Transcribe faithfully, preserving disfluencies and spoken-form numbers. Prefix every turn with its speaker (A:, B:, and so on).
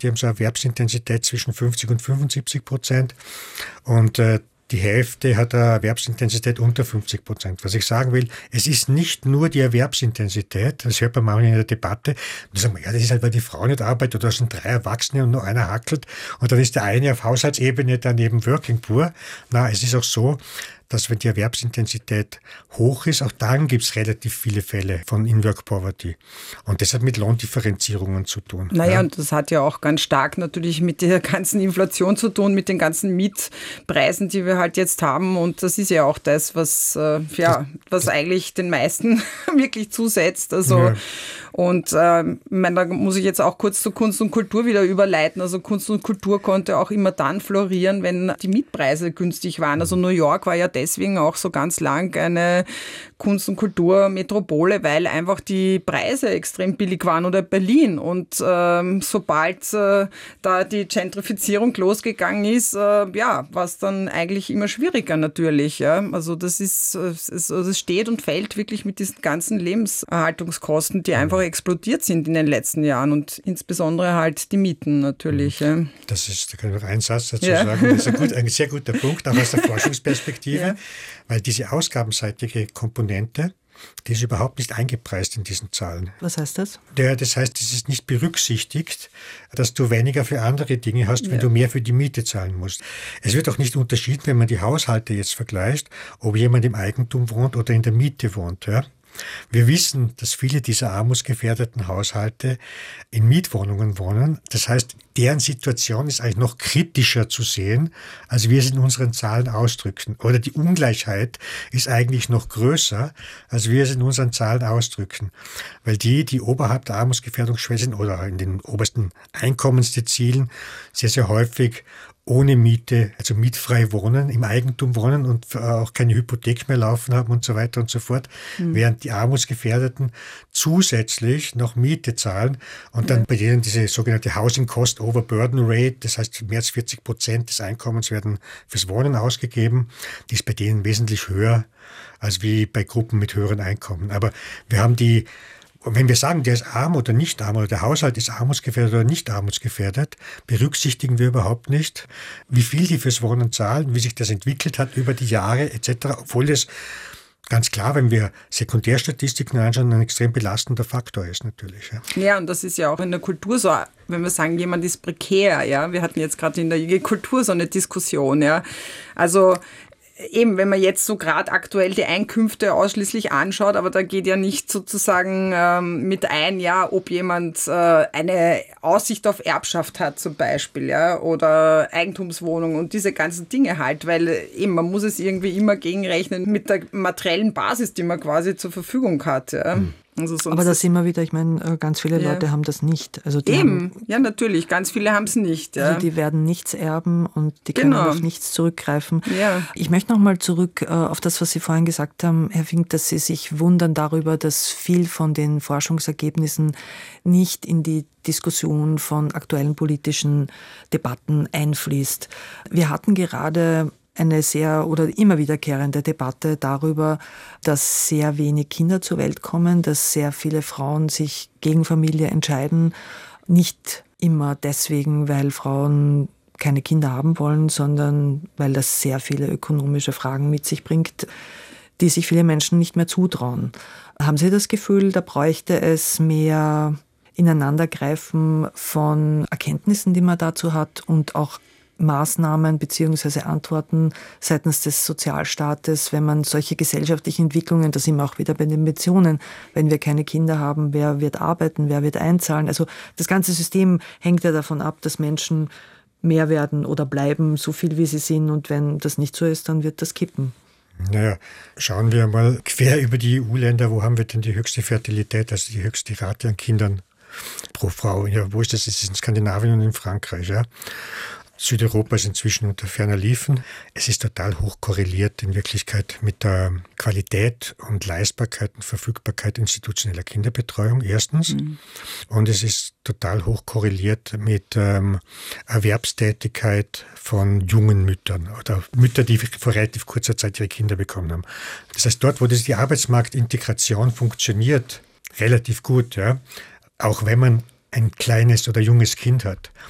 A: die haben so eine Erwerbsintensität zwischen fünfzig und fünfundsiebzig Prozent und äh, die Hälfte hat eine Erwerbsintensität unter fünfzig Prozent. Was ich sagen will, es ist nicht nur die Erwerbsintensität, das hört man manchmal in der Debatte, und sagen wir, ja, das ist halt, weil die Frau nicht arbeitet oder das sind drei Erwachsene und nur einer hackelt und dann ist der eine auf Haushaltsebene daneben Working Poor. Na, es ist auch so, dass wenn die Erwerbsintensität hoch ist, auch dann gibt es relativ viele Fälle von In-Work-Poverty. Und das hat mit Lohndifferenzierungen zu tun.
B: Naja,
A: ja.
B: Und das hat ja auch ganz stark natürlich mit der ganzen Inflation zu tun, mit den ganzen Mietpreisen, die wir halt jetzt haben. Und das ist ja auch das, was, äh, ja, was eigentlich den meisten wirklich zusetzt. Also ja. Und äh, ich meine, da muss ich jetzt auch kurz zu Kunst und Kultur wieder überleiten. Also Kunst und Kultur konnte auch immer dann florieren, wenn die Mietpreise günstig waren. Also New York war ja deswegen auch so ganz lang eine Kunst- und Kulturmetropole, weil einfach die Preise extrem billig waren, oder Berlin. Und ähm, sobald äh, da die Gentrifizierung losgegangen ist, äh, ja, war es dann eigentlich immer schwieriger natürlich. Ja? Also das ist, es, es steht und fällt wirklich mit diesen ganzen Lebenserhaltungskosten, die einfach explodiert sind in den letzten Jahren und insbesondere halt die Mieten natürlich. Ja.
A: Das ist, da kann ich noch einen Satz dazu
B: ja.
A: sagen, das ist ein, gut, ein sehr guter Punkt, auch aus der Forschungsperspektive, ja. weil diese ausgabenseitige Komponente, die ist überhaupt nicht eingepreist in diesen Zahlen.
B: Was heißt das?
A: Ja, das heißt, es ist nicht berücksichtigt, dass du weniger für andere Dinge hast, wenn ja. du mehr für die Miete zahlen musst. Es wird auch nicht unterschieden, wenn man die Haushalte jetzt vergleicht, ob jemand im Eigentum wohnt oder in der Miete wohnt. Ja? Wir wissen, dass viele dieser armutsgefährdeten Haushalte in Mietwohnungen wohnen. Das heißt, deren Situation ist eigentlich noch kritischer zu sehen, als wir es in unseren Zahlen ausdrücken. Oder die Ungleichheit ist eigentlich noch größer, als wir es in unseren Zahlen ausdrücken. Weil die, die oberhalb der Armutsgefährdungsschwelle sind oder in den obersten Einkommensdezilen, sehr, sehr häufig ohne Miete, also mietfrei wohnen, im Eigentum wohnen und auch keine Hypothek mehr laufen haben und so weiter und so fort, mhm. während die Armutsgefährdeten zusätzlich noch Miete zahlen und dann ja. bei denen diese sogenannte Housing Cost Overburden Rate, das heißt mehr als vierzig Prozent des Einkommens werden fürs Wohnen ausgegeben, die ist bei denen wesentlich höher als wie bei Gruppen mit höheren Einkommen. Aber wir haben die Und wenn wir sagen, der ist arm oder nicht arm oder der Haushalt ist armutsgefährdet oder nicht armutsgefährdet, berücksichtigen wir überhaupt nicht, wie viel die fürs Wohnen zahlen, wie sich das entwickelt hat über die Jahre et cetera. Obwohl das ganz klar, wenn wir Sekundärstatistiken anschauen, ein extrem belastender Faktor ist natürlich. Ja.
B: ja, und das ist ja auch in der Kultur so, wenn wir sagen, jemand ist prekär. Ja, wir hatten jetzt gerade in der I G Kultur so eine Diskussion. Ja, also eben, wenn man jetzt so gerade aktuell die Einkünfte ausschließlich anschaut, aber da geht ja nicht sozusagen ähm, mit ein, ja, ob jemand äh, eine Aussicht auf Erbschaft hat zum Beispiel, ja, oder Eigentumswohnung und diese ganzen Dinge halt, weil eben, man muss es irgendwie immer gegenrechnen mit der materiellen Basis, die man quasi zur Verfügung hat, ja. Hm. Also
C: aber da sind wir wieder, ich meine, ganz viele ja. Leute haben das nicht. Also die
B: Eben,
C: haben,
B: ja natürlich, ganz viele haben es nicht. Ja.
C: Also die werden nichts erben und die
B: genau.
C: können auf nichts zurückgreifen.
B: Ja.
C: Ich möchte nochmal zurück äh, auf das, was Sie vorhin gesagt haben, Herr Fink, dass Sie sich wundern darüber, dass viel von den Forschungsergebnissen nicht in die Diskussion von aktuellen politischen Debatten einfließt. Wir hatten gerade eine sehr oder immer wiederkehrende Debatte darüber, dass sehr wenig Kinder zur Welt kommen, dass sehr viele Frauen sich gegen Familie entscheiden. Nicht immer deswegen, weil Frauen keine Kinder haben wollen, sondern weil das sehr viele ökonomische Fragen mit sich bringt, die sich viele Menschen nicht mehr zutrauen. Haben Sie das Gefühl, da bräuchte es mehr Ineinandergreifen von Erkenntnissen, die man dazu hat und auch Maßnahmen bzw. Antworten seitens des Sozialstaates, wenn man solche gesellschaftlichen Entwicklungen, da sind wir auch wieder bei den Pensionen, wenn wir keine Kinder haben, wer wird arbeiten, wer wird einzahlen. Also das ganze System hängt ja davon ab, dass Menschen mehr werden oder bleiben, so viel wie sie sind, und wenn das nicht so ist, dann wird das kippen.
A: Naja, schauen wir mal quer über die E U-Länder, wo haben wir denn die höchste Fertilität, also die höchste Rate an Kindern pro Frau? Ja, wo ist das? Das ist in Skandinavien und in Frankreich, ja. Südeuropa ist inzwischen unter ferner Liefen. Es ist total hoch korreliert in Wirklichkeit mit der Qualität und Leistbarkeit und Verfügbarkeit institutioneller Kinderbetreuung, erstens. Mhm. Und es ist total hoch korreliert mit ähm, Erwerbstätigkeit von jungen Müttern oder Mütter, die vor relativ kurzer Zeit ihre Kinder bekommen haben. Das heißt, dort, wo das die Arbeitsmarktintegration funktioniert, relativ gut, ja, auch wenn man ein kleines oder junges Kind hat.